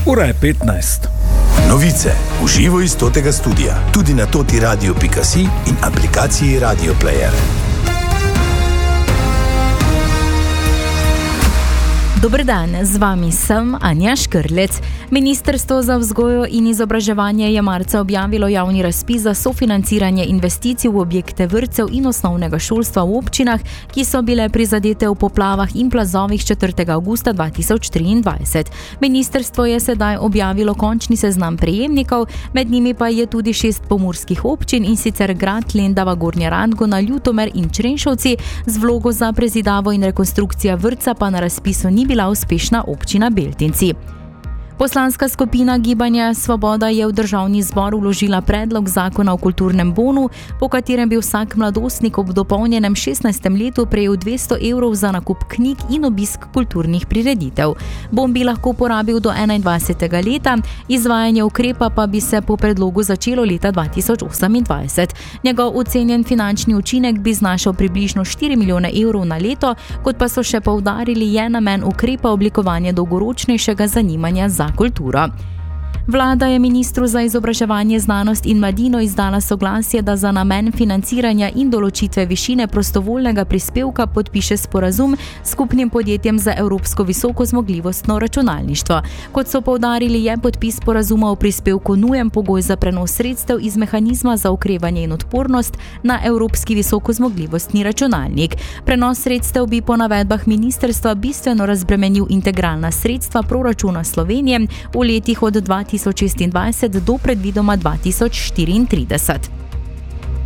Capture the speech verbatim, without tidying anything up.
Ura je petnajst. Novice v živo iz totega studia, tudi na toti radio pika si in aplikaciji Radio Player. Dober dan, z vami sem Anja Škrlec. Ministrstvo za vzgojo in izobraževanje je marca objavilo javni razpis za sofinanciranje investicij v objekte vrtcev in osnovnega šolstva v občinah, ki so bile prizadete v poplavah in plazovih četrtega avgusta dva tisoč triindvajset. Ministrstvo je sedaj objavilo končni seznam prejemnikov, med njimi pa je tudi šest pomurskih občin, in sicer Grad, Lendava, Gornja Radgona, Ljutomer in Črenšovci. Z vlogo za prezidavo in rekonstrukcija vrtca pa na razpisu ni bila uspešna občina Beltinci. Poslanska skupina Gibanja Svoboda je v državni zbor vložila predlog zakona o kulturnem bonu, po katerem bi vsak mladostnik ob dopolnjenem šestnajstem letu prejel dvesto evrov za nakup knjig in obisk kulturnih prireditev. Bon bi lahko porabil do enaindvajsetega leta, izvajanje ukrepa pa bi se po predlogu začelo leta dva tisoč osemindvajset. Njegov ocenjen finančni učinek bi znašal približno štiri milijone evrov na leto, kot pa so še poudarili, je namen ukrepa oblikovanje dolgoročnejšega zanimanja za kulturo. Vlada je ministru za izobraževanje, znanost in mladino izdala soglasje, da za namen financiranja in določitve višine prostovoljnega prispevka podpiše sporazum s skupnim podjetjem za evropsko visoko zmogljivostno računalništvo. Kot so poudarili, je podpis sporazuma o prispevku nujen pogoj za prenos sredstev iz mehanizma za okrevanje in odpornost na evropski visoko zmogljivostni računalnik. Prenos sredstev bi po navedbah ministrstva bistveno razbremenil integralna sredstva proračuna Slovenije v letih od dva tisoč šestindvajset do predvidoma dva tisoč štiriintrideset.